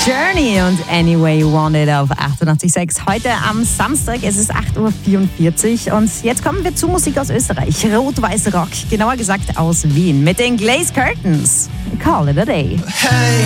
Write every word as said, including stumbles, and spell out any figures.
Journey und Anyway You Want It auf achtundachtzig Komma sechs. Heute am Samstag, es ist acht Uhr vierundvierzig und jetzt kommen wir zu Musik aus Österreich. Rot-Weiß Rock, genauer gesagt aus Wien mit den Glaze Curtains. Call it a day. Hey.